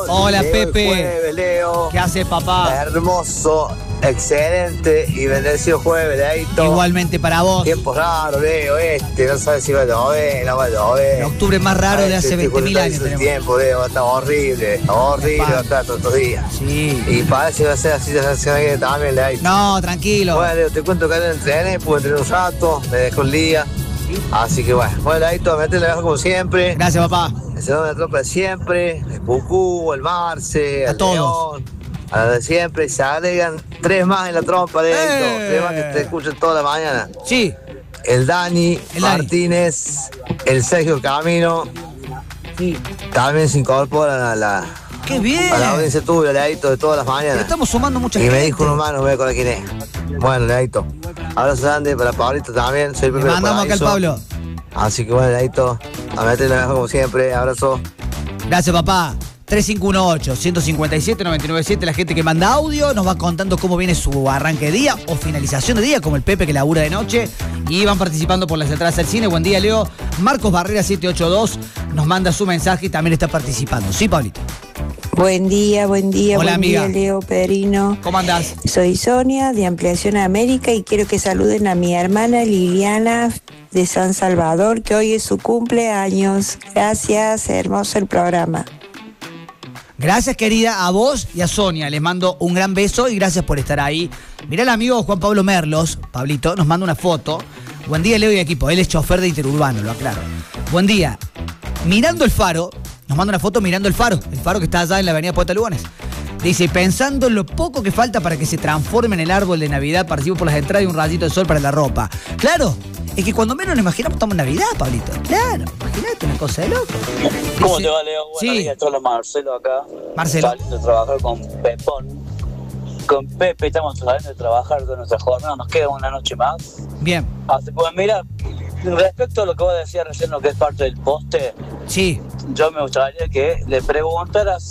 Hola, Leo, Pepe. Jueves, Leo. ¿Qué hace, papá? Hermoso, excelente y bendecido jueves, Leito. Igualmente para vos. Tiempo raro, Leo, no sabes si va a llover, no va a llover. El octubre más raro de hace 20.000 años El tenemos. tiempo, Leo, está horrible, va a estar todos estos días. Sí. Y parece que va a ser así la semana que también, Leito. No, tranquilo. Bueno, Leo, te cuento que ayer entrené, pude entrenar un rato, me dejó el día. Así que bueno, Leito, metele la como siempre. Gracias, papá. El senador de la tropa de siempre, el Pucú, el Marce, A el todos. León, a los de siempre, y se agregan 3 más en la trompa de esto, 3 más que te escuchan toda la mañana. Sí. El Dani El Dani. Martínez, el Sergio Camino, también se incorporan a la ¡Qué bien! audiencia tuya, Leito, de todas las mañanas. Estamos sumando mucha Y gente. me dijo un humano, voy a con quién es. Bueno, Leito. Abrazo grande para Pablito también, soy Pepe. Le mandamos acá al Pablo. Así que bueno, Leito, a meterle la mejor como siempre, abrazo. Gracias, papá. 3518-157-997, la gente que manda audio nos va contando cómo viene su arranque de día o finalización de día, como el Pepe que labura de noche, y van participando por las entradas al cine. Buen día, Leo. Marcos Barrera 782 nos manda su mensaje y también está participando. Sí, Pablito. Buen día, Hola, buen amiga. día, Leo Perino. ¿Cómo andás? Soy Sonia de Ampliación América y quiero que saluden a mi hermana Liliana de San Salvador, que hoy es su cumpleaños. Gracias, hermoso el programa. Gracias, querida, a vos y a Sonia. Les mando un gran beso y gracias por estar ahí. Mirá el amigo Juan Pablo Merlos, Pablito, nos manda una foto. Buen día, Leo y equipo. Él es chofer de Interurbano, lo aclaro. Buen día. Mirando el faro, nos manda una foto mirando el faro que está allá en la avenida Poeta Lugones. Dice, pensando en lo poco que falta para que se transforme en el árbol de Navidad, participo por las entradas y un rayito de sol para la ropa. Claro, es que cuando menos nos imaginamos estamos en Navidad, Pablito. Claro, imagínate una cosa de loco. ¿Cómo Dice, te va, Leo? Buenos sí. días, solo Marcelo acá. Marcelo. Saliendo de trabajar con Pepón. Con Pepe estamos saliendo de trabajar con nuestra jornada. Nos queda una noche más. Bien, Así que, pues, mira, respecto a lo que vos decías recién, lo que es parte del poste, sí, yo me gustaría que le preguntaras,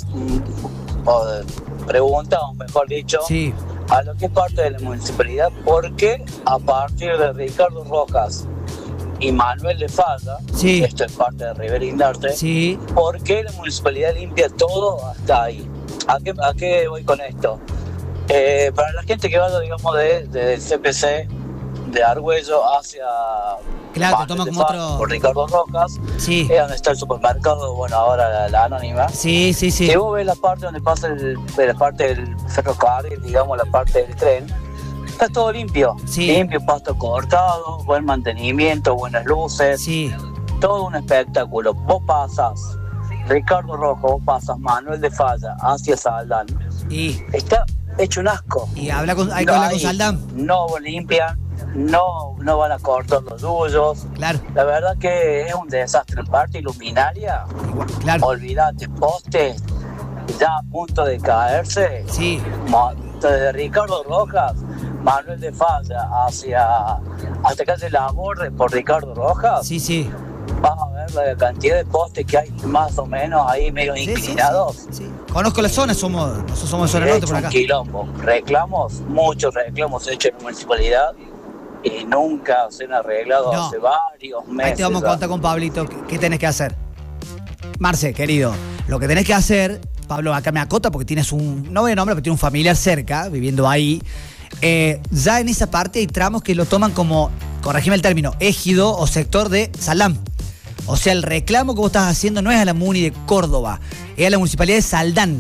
preguntamos, mejor dicho, sí, a lo que es parte de la municipalidad, porque a partir de Ricardo Rojas y Manuel de Falla, Sí. esto es parte de Rivera Indarte, sí. ¿por qué la municipalidad limpia todo hasta ahí? ¿A qué voy con esto? Para la gente que vaya, digamos, del CPC de Argüello hacia Claro, te toma Manuel de como Falla, otro... por Ricardo Rojas, Sí, es donde está el supermercado, bueno, ahora la Anónima. sí, sí, sí. Si vos ves la parte donde pasa la parte del ferrocarril, digamos, la parte del tren, está todo limpio. Sí. Limpio, pasto cortado, buen mantenimiento, buenas luces, Sí, todo un espectáculo. Vos pasas Ricardo Rojo, vos pasas Manuel de Falla hacia Saldán. y Está hecho un asco. habla con, hay que hablar con hay- Saldán. No limpian, no van a cortar los yuyos. Claro, La verdad que es un desastre. Parte luminaria, igual, claro. olvídate, postes ya a punto de caerse. Sí, Desde Ricardo Rojas, Manuel de Falla hasta calle La Borde por Ricardo Rojas, sí, sí. vas a ver la cantidad de postes que hay más o menos ahí medio Sí, inclinados. sí, sí. Conozco la zona, nosotros somos de zona De norte hecho, por un acá. quilombo. Muchos reclamos hechos en la municipalidad y nunca se han arreglado No. hace varios meses. Ahí te vamos a ya. contar con Pablito qué tenés que hacer. Marce, querido, lo que tenés que hacer, Pablo, acá me acota porque tienes no voy a nombrar, pero tiene un familiar cerca, viviendo ahí. Ya en esa parte hay tramos que lo toman como, corregime el término, ejido o sector de Saldán. O sea, el reclamo que vos estás haciendo no es a la Muni de Córdoba, es a la Municipalidad de Saldán.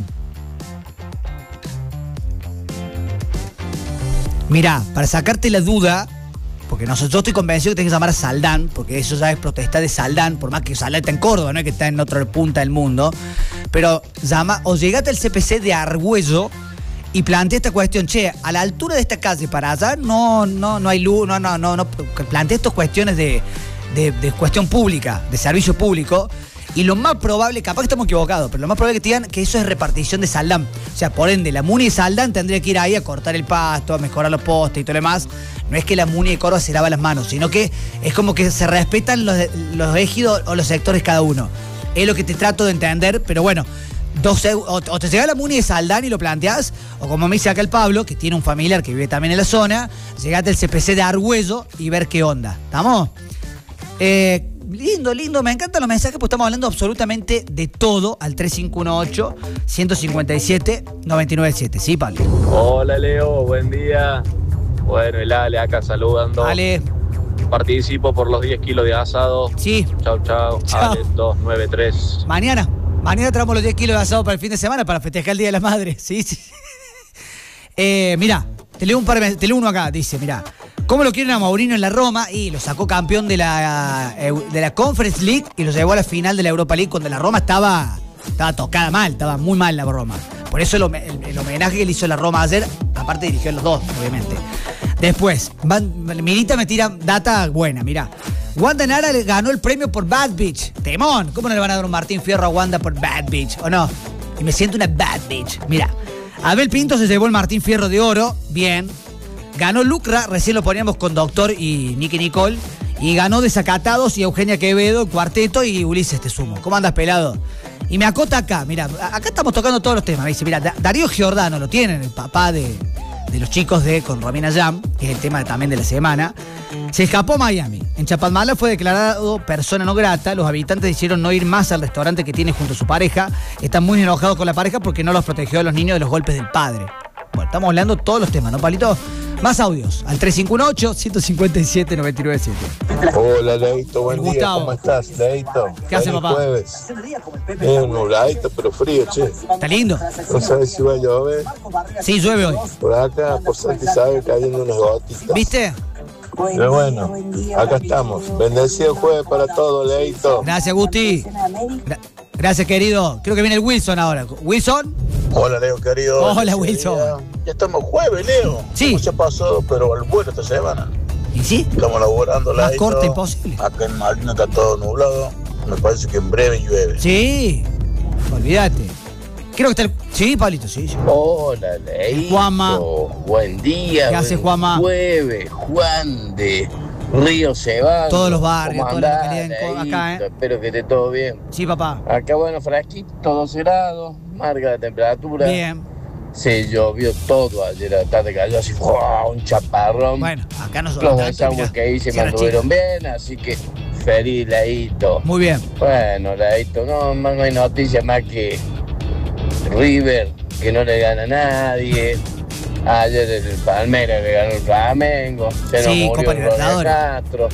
Mirá, para sacarte la duda, porque yo estoy convencido que tenés que llamar a Saldán, porque eso ya es protesta de Saldán, por más que Saldán está en Córdoba, no es que está en otra punta del mundo. Pero llama, o llegate al CPC de Argüello y plantea esta cuestión, che, a la altura de esta calle para allá no hay luz, plantea estas cuestiones de cuestión pública, de servicio público. Y lo más probable, capaz que estamos equivocados, pero lo más probable es que te digan que eso es repartición de Saldán. O sea, por ende, la Muni de Saldán tendría que ir ahí a cortar el pasto, a mejorar los postes y todo lo demás. No es que la Muni de Córdoba se lava las manos, sino que es como que se respetan los ejidos o los sectores cada uno. Es lo que te trato de entender, pero bueno, o te llega la Muni de Saldán y lo planteás, o como me dice acá el Pablo, que tiene un familiar que vive también en la zona, llegate al CPC de Argüello y ver qué onda. ¿Estamos? lindo, me encantan los mensajes porque estamos hablando absolutamente de todo al 3518-157-997. Sí, Pablo. Hola, Leo, buen día. Bueno, el Ale acá saludando. Ale. Participo por los 10 kilos de asado. Sí. Chau. Ale 293. Mañana traemos los 10 kilos de asado para el fin de semana para festejar el Día de la Madre. Sí. Mirá, te leo uno acá. Dice, mirá, ¿cómo lo quieren a Mourinho en la Roma? Y lo sacó campeón de la Conference League y lo llevó a la final de la Europa League cuando la Roma estaba tocada mal, estaba muy mal la Roma. Por eso el homenaje que le hizo la Roma ayer, aparte dirigió a los dos, obviamente. Después, Mirita me tira data buena, mirá. Wanda Nara le ganó el premio por Bad Bitch. Temón, ¿cómo no le van a dar un Martín Fierro a Wanda por Bad Bitch? ¿O no? Y me siento una Bad Bitch. Mirá, Abel Pinto se llevó el Martín Fierro de oro, bien. Ganó Lucra, recién lo poníamos con Doctor y Nicky Nicole. Y ganó Desacatados y Eugenia Quevedo, Cuarteto y Ulises Te Sumo. ¿Cómo andas, pelado? Y me acota acá, mira, acá estamos tocando todos los temas. Me dice, mira, Darío Giordano lo tienen, el papá de los chicos de Con Romina Jam, que es el tema también de la semana. Se escapó a Miami. En Chapalmala fue declarado persona no grata. Los habitantes decidieron no ir más al restaurante que tiene junto a su pareja. Están muy enojados con la pareja porque no los protegió a los niños de los golpes del padre. Bueno, estamos hablando de todos los temas, ¿no, Palito? Más audios, al 3518-157-997. Hola, Leito, buen día, Gustavo. ¿cómo estás, Leito? ¿Qué hace, papá? Jueves. Es nubladito, pero frío, che. Está lindo. No sabes si va a llover. Sí, llueve hoy. Por acá, por Santa Isabel, cayendo unas gotitas. ¿Viste? Pero bueno, acá estamos. Bendecido jueves para todos, Leito. Gracias, Gusti. Gracias, querido. Creo que viene el Wilson ahora. ¿Wilson? Hola, Leo, querido. Hola, Wilson. Ya estamos jueves, Leo. Sí. ¿Cómo se pasó? Pero al vuelo esta semana. ¿Y sí? Estamos laburando, Más Leito. corta imposible. Acá en Malvina está todo nublado. Me parece que en breve llueve. Sí. Olvídate. Creo que está el... Sí, Pablito, sí. Hola, Leito. Juanma. Buen día. ¿Qué hace, Juanma? Jueves, Juan de Río Cebado. Todos los barrios, ¿Cómo toda la andás, localidad Leito? acá, ¿eh? Espero que esté todo bien. Sí, papá. Acá, bueno, fresquito, 12 grados, marca la temperatura. Bien. Se llovió todo ayer a la tarde, cayó así, ¡wow! Un chaparrón. Bueno, acá nosotros... Los desagües que hice me anduvieron bien, así que feliz, Leito. Muy bien. Bueno, Leito, no hay noticia más que River, que no le gana a nadie. Ayer el Palmeiras le ganó el Flamengo. Se nos murió Copa el Libertadores. Castro.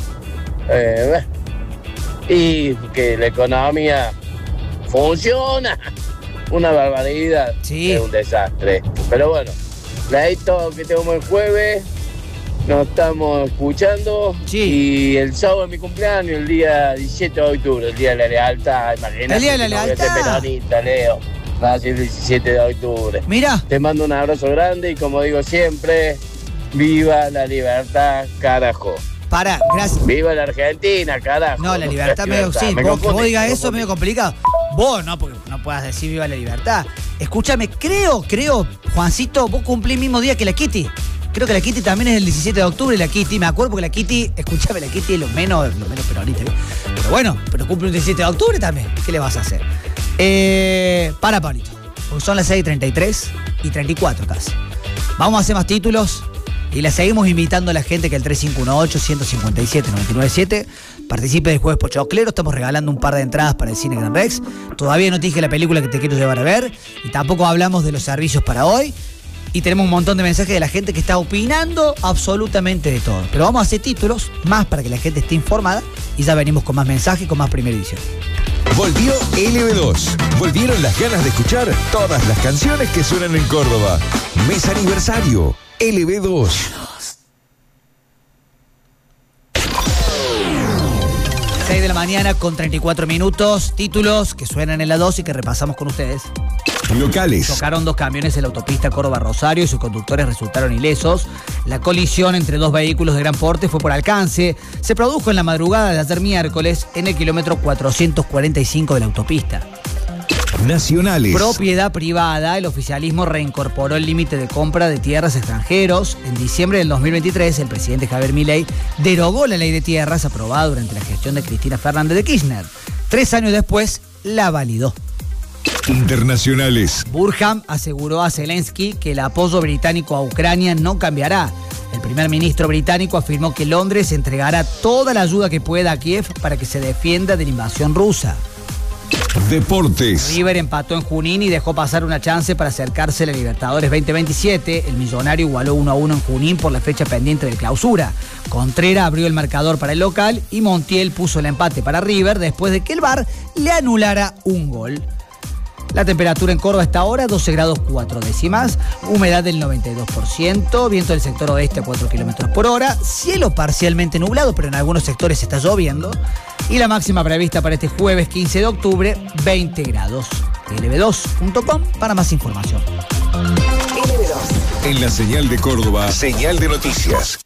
Y que la economía funciona. Una barbaridad. Sí. Es un desastre. Pero bueno, Leito, que tengo un buen jueves. Nos estamos escuchando. Sí. Y el sábado es mi cumpleaños, el día 17 de octubre, el día de la lealtad. Imagínate. El día de la que no voy a ser lealtad. peronista, Leo. Nací el 17 de octubre. Mira. Te mando un abrazo grande y como digo siempre, viva la libertad, carajo. Para, gracias. Viva la Argentina, carajo. No, la libertad medio... Sí, Me vos, que vos confundí, digas me eso es medio complicado. Vos no, porque no puedas decir viva la libertad. Escúchame, creo, Juancito, vos cumplís el mismo día que la Kitty. Creo que la Kitty también es el 17 de octubre, la Kitty. Me acuerdo porque la Kitty, escúchame, la Kitty es lo menos peronista. Pero bueno, pero cumple un 17 de octubre también. ¿Qué le vas a hacer? Para, Pablito. Porque son las 6:33 y 34 casi. Vamos a hacer más títulos y la seguimos invitando a la gente que el 3518-157-997 participe del Jueves Pochoclero. Estamos regalando un par de entradas para el Cine Gran Rex. Todavía no te dije la película que te quiero llevar a ver y tampoco hablamos de los servicios para hoy. Y tenemos un montón de mensajes de la gente que está opinando absolutamente de todo. Pero vamos a hacer títulos más para que la gente esté informada y ya venimos con más mensajes y con más primera edición. Volvió LB2. Volvieron las ganas de escuchar todas las canciones que suenan en Córdoba. Mes aniversario. LB2. 6 de la mañana con 34 minutos. Títulos que suenan en la 2 y que repasamos con ustedes. Locales. Chocaron dos camiones en la autopista Córdoba-Rosario y sus conductores resultaron ilesos. La colisión entre dos vehículos de gran porte fue por alcance. Se produjo en la madrugada de ayer miércoles en el kilómetro 445 de la autopista. Nacionales. Propiedad privada. El oficialismo reincorporó el límite de compra de tierras a extranjeros. En diciembre del 2023, el presidente Javier Milei derogó la ley de tierras aprobada durante la gestión de Cristina Fernández de Kirchner. 3 años después, la validó. Internacionales. Burham aseguró a Zelensky que el apoyo británico a Ucrania no cambiará. El primer ministro británico afirmó que Londres entregará toda la ayuda que pueda a Kiev para que se defienda de la invasión rusa. Deportes. River empató en Junín y dejó pasar una chance para acercarse a la Libertadores 2027. El Millonario igualó 1-1 en Junín por la fecha pendiente del clausura. Contreras abrió el marcador para el local y Montiel puso el empate para River después de que el VAR le anulara un gol. La temperatura en Córdoba está ahora 12 grados 4 décimas, humedad del 92%, viento del sector oeste a 4 kilómetros por hora, cielo parcialmente nublado, pero en algunos sectores está lloviendo, y la máxima prevista para este jueves 15 de octubre, 20 grados. lb2.com para más información. En la señal de Córdoba, señal de noticias.